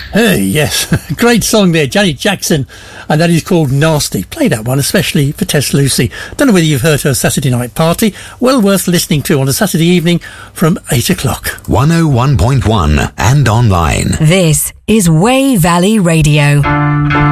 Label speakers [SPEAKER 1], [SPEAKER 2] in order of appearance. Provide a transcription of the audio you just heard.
[SPEAKER 1] Hey, yes. Great song there, Janet Jackson, and that is called Nasty. Play that one, especially for Tess Lucy. Don't know whether you've heard her Saturday night party. Well worth listening to on a Saturday evening from 8 o'clock.
[SPEAKER 2] 101.1 and online.
[SPEAKER 3] This is Way Valley Radio.